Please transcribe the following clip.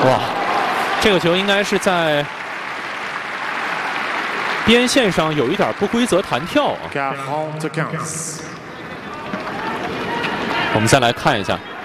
哇，这个球应该是在边线上有一点不规则弹跳啊。我们再来看一下。